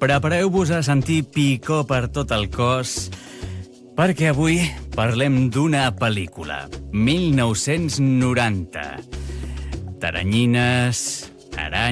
Prepareu-vos a sentir picor per tot el cos, perquè avui parlem d'una pel·lícula, 1990. Taranyines, aranyes...